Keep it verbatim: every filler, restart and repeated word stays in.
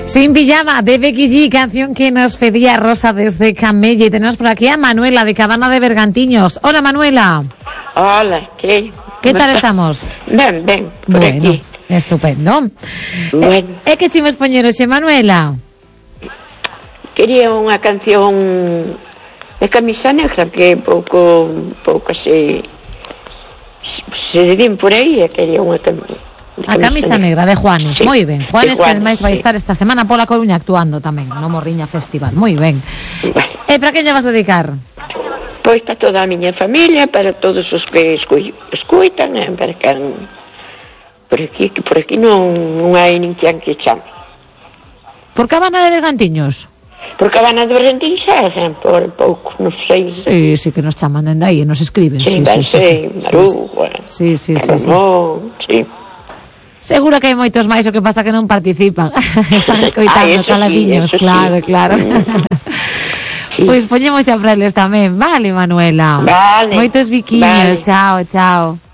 Sin pijama de Becky G, canción que nos pedía Rosa desde Camella. Y tenemos por aquí a Manuela de Cabana de Bergantiños. Hola, Manuela. Hola, ¿qué? ¿Qué tal estamos? Ben, ben, por bueno, aquí. Estupendo. Bueno. É que chimos poñeros, Manuela? Quería unha canción de Camisa Negra que pouco pouco se se din por aí, e quería unha canción. A Camisa Negra de Juanes, sí, moi ben. Juanes, Juanes, que ademais vai sí. estar esta semana pola Coruña actuando tamén no Morriña Festival, moi ben. Vale. E para que lle vas dedicar? Pois para toda a miña familia, para todos os que escu- escuitan, eh, para que por aquí, que por aquí non, non hai ninguén que chame. Por Cabana de Bergantiños? Por Cabana de Bergantiños xa, eh, por pouco, non sei. Sí, sí que nos chaman dende aí e nos escriben. Sí, Sí, vai sí, sí, ser, sí, Maruga, sí, sí, sí, sí, sí. Caramón, sí. Seguro que hai moitos máis, o que pasa que non participan. Están escoitando, Ah, eso caladiños, sí, eso claro, sí. claro. Sí. Pois poñemos a fraile tamén, vale, Manuela. Vale. Moitos biquiños, Vale. chao, chao.